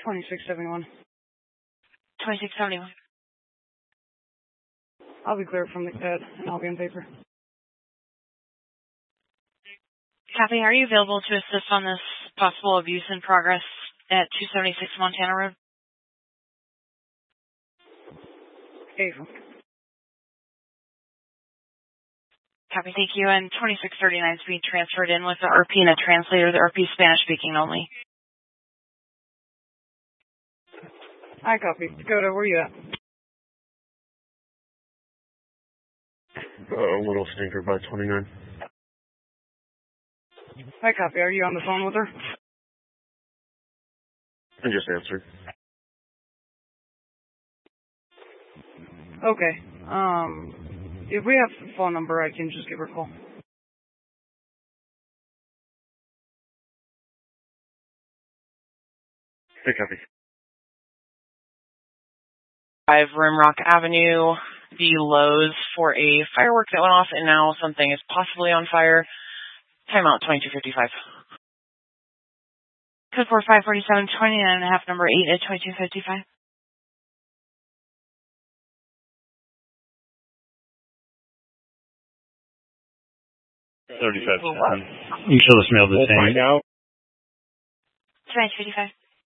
2671. 2671. I'll be clear from the CAD, and I'll be on paper. Copy. Are you available to assist on this possible abuse in progress at 276 Montana Road? Ava. Copy. Thank you. And 2639 is being transferred in with the RP and a translator. The RP is Spanish speaking only. I copy. Dakota, where you at? Little Stinker by 29. I copy. Are you on the phone with her? I just answered. Okay. If we have the phone number, I can just give her a call. Hey, copy. 5 Rimrock Avenue, the Lowe's for a firework that went off, and now something is possibly on fire. Timeout 2255. Code 4547, 29.5, number 8 at 2255. You should have smelled the same. 2255.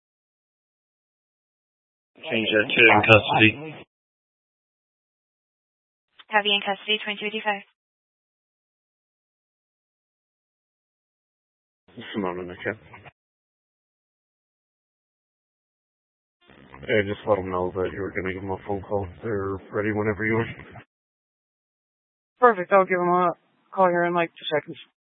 Change that to in custody. Have you in custody, 2255. Just a moment, okay? Hey, just let them know that you were going to give them a phone call. They're ready whenever you are. Perfect. I'll give them a call here in like 2 seconds.